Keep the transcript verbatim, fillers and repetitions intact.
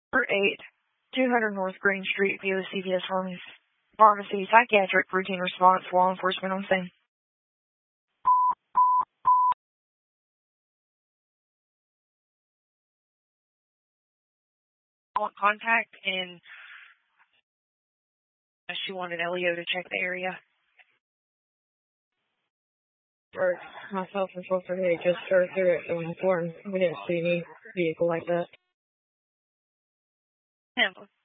Number eight, two hundred North Green Street, P O C V S Pharmacy, psychiatric routine response, law enforcement on scene. I want contact, and she wanted L E O to check the area. For myself and twelve thirty-eight just drove through it going forward. We didn't see any vehicle like that. Tampa.